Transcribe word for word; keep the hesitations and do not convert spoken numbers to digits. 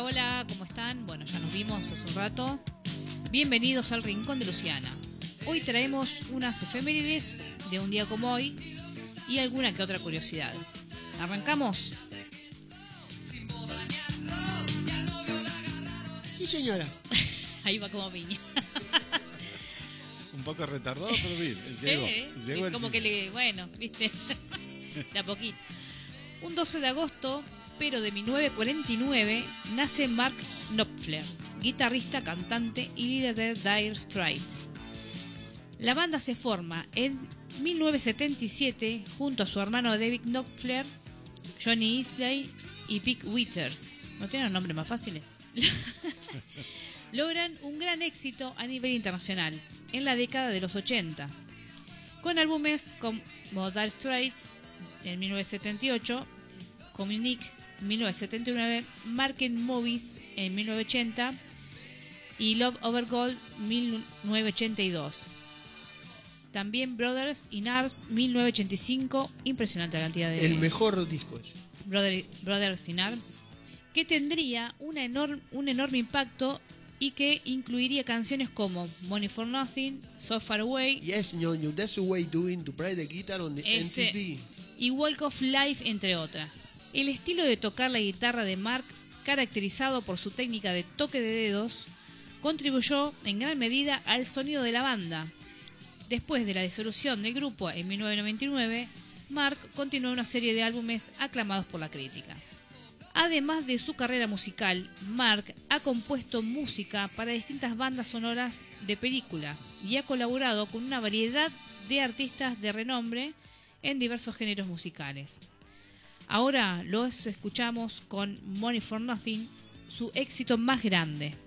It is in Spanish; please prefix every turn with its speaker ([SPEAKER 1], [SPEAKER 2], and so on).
[SPEAKER 1] hola, ¿cómo están? Bueno, ya nos vimos hace un rato. Bienvenidos al Rincón de Luciana. Hoy traemos unas efemérides de un día como hoy y alguna que otra curiosidad. ¿Arrancamos?
[SPEAKER 2] Sí, señora.
[SPEAKER 1] Ahí va como piña.
[SPEAKER 3] Un poco retardado, pero bien. Llegó.
[SPEAKER 1] ¿Eh?
[SPEAKER 3] Llegó el
[SPEAKER 1] Como que le... Bueno, viste. De a poquito. Un doce de agosto, pero de mil novecientos cuarenta y nueve, nace Mark Knopfler, guitarrista, cantante y líder de Dire Straits. La banda se forma en mil novecientos setenta y siete junto a su hermano David Knopfler, Johnny Isley y Pete Withers. ¿No tienen nombres más fáciles? Logran un gran éxito a nivel internacional en la década de los ochenta, con álbumes como Dire Straits en mil novecientos setenta y ocho, Communique en mil novecientos setenta y nueve, Market Movies en mil novecientos ochenta y Love Over Gold mil novecientos ochenta y dos. También Brothers in Arms mil novecientos ochenta y cinco, impresionante la cantidad de...
[SPEAKER 2] El mejor disco es.
[SPEAKER 1] Brother, Brothers in Arms, que tendría una enorme, un enorme impacto y que incluiría canciones como Money for Nothing, So Far Away,
[SPEAKER 2] Yes, ñoño, that's the way doing to play the guitar on the
[SPEAKER 1] ese,
[SPEAKER 2] M T V.
[SPEAKER 1] y Walk of Life, entre otras. El estilo de tocar la guitarra de Mark, caracterizado por su técnica de toque de dedos, contribuyó en gran medida al sonido de la banda. Después de la disolución del grupo en mil novecientos noventa y nueve, Mark continuó una serie de álbumes aclamados por la crítica. Además de su carrera musical, Mark ha compuesto música para distintas bandas sonoras de películas y ha colaborado con una variedad de artistas de renombre en diversos géneros musicales. Ahora los escuchamos con Money for Nothing, su éxito más grande.